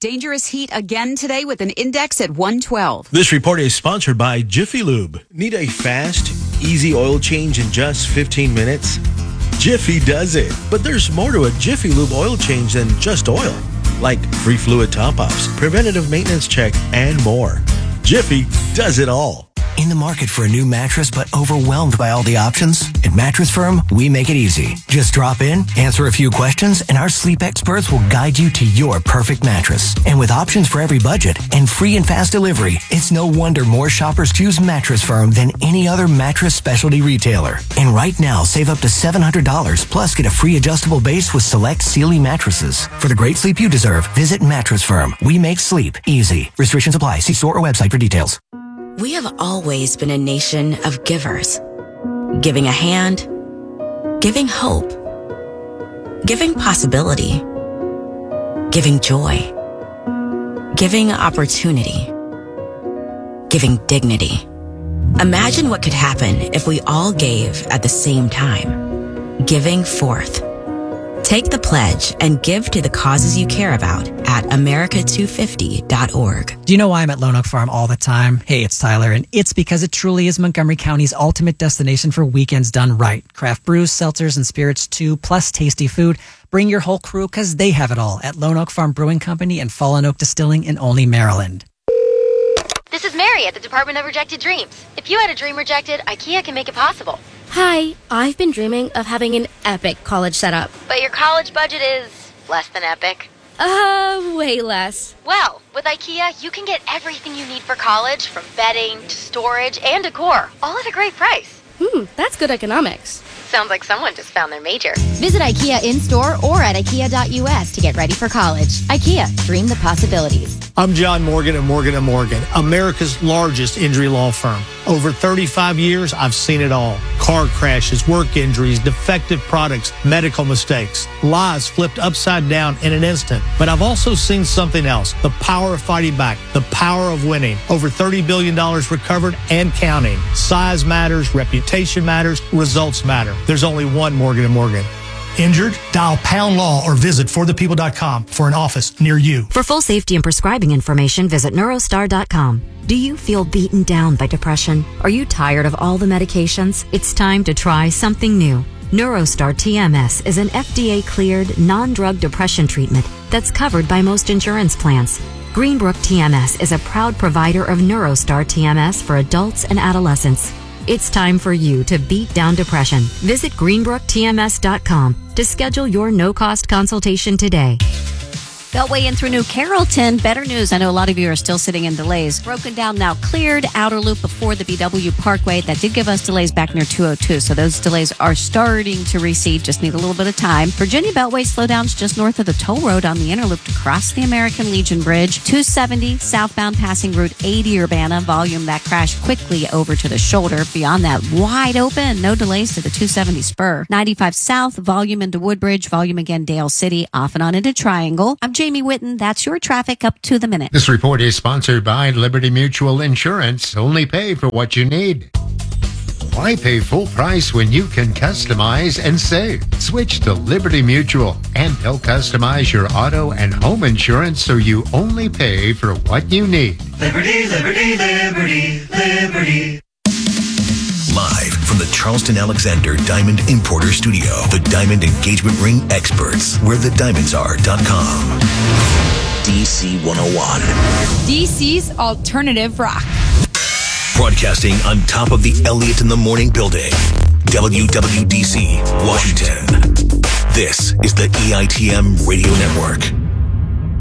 Dangerous heat again today with an index at 112. This report is sponsored by Jiffy Lube. Need a fast, easy oil change in just 15 minutes? Jiffy does it. But there's more to a Jiffy Lube oil change than just oil, like free fluid top-ups, preventative maintenance check, and more. Jiffy does it all. In the market for a new mattress but overwhelmed by all the options? At Mattress Firm, we make it easy. Just drop in, answer a few questions, and our sleep experts will guide you to your perfect mattress. And with options for every budget and free and fast delivery, it's no wonder more shoppers choose Mattress Firm than any other mattress specialty retailer. And right now, save up to $700, plus get a free adjustable base with select Sealy mattresses. For the great sleep you deserve, visit Mattress Firm. We make sleep easy. Restrictions apply. See store or website for details. We have always been a nation of givers. Giving a hand, giving hope, giving possibility, giving joy, giving opportunity, giving dignity. Imagine what could happen if we all gave at the same time. Giving forth. Take the pledge and give to the causes you care about at America250.org. Do you know why I'm at Lone Oak Farm all the time? Hey, it's Tyler, and it's because it truly is Montgomery County's ultimate destination for weekends done right. Craft brews, seltzers, and spirits too, plus tasty food. Bring your whole crew because they have it all at Lone Oak Farm Brewing Company and Fallen Oak Distilling in Olney, Maryland. This is Mary at the Department of Rejected Dreams. If you had a dream rejected, IKEA can make it possible. Hi, I've been dreaming of having an epic college setup. But your college budget is less than epic. Way less. Well, with IKEA, you can get everything you need for college, from bedding to storage and decor, all at a great price. That's good economics. Sounds like someone just found their major. Visit IKEA in-store or at IKEA.us to get ready for college. IKEA, dream the possibilities. I'm John Morgan of Morgan & Morgan, America's largest injury law firm. Over 35 years, I've seen it all. Car crashes, work injuries, defective products, medical mistakes, lives flipped upside down in an instant. But I've also seen something else, the power of fighting back, the power of winning. Over $30 billion recovered and counting. Size matters, reputation matters, results matter. There's only one Morgan & Morgan. Injured? Dial Pound Law or visit forthepeople.com for an office near you. For full safety and prescribing information, visit Neurostar.com. Do you feel beaten down by depression? Are you tired of all the medications? It's time to try something new. Neurostar TMS is an FDA-cleared, non-drug depression treatment that's covered by most insurance plans. Greenbrook TMS is a proud provider of Neurostar TMS for adults and adolescents. It's time for you to beat down depression. Visit greenbrooktms.com to schedule your no-cost consultation today. Beltway in through New Carrollton. Better news. I know a lot of you are still sitting in delays. Broken down now, cleared. Outer loop before the BW Parkway. That did give us delays back near 202. So those delays are starting to recede. Just need a little bit of time. Virginia Beltway slowdowns just north of the toll road on the inner loop to cross the American Legion Bridge. 270 southbound passing Route 80 Urbana. Volume that crashed quickly over to the shoulder. Beyond that, wide open. No delays to the 270 spur. 95 south. Volume into Woodbridge. Volume again Dale City. Off and on into Triangle. I'm Jamie Whitten. That's your traffic up to the minute. This report is sponsored by Liberty Mutual Insurance. Only pay for what you need. Why pay full price when you can customize and save? Switch to Liberty Mutual, and they'll customize your auto and home insurance so you only pay for what you need. Liberty, liberty, liberty, liberty. Live from the Charleston Alexander Diamond Importer Studio, the Diamond Engagement Ring experts, where the diamonds are.com. DC 101. DC's alternative rock. Broadcasting on top of the Elliott in the Morning building. WWDC, Washington. This is the EITM Radio Network.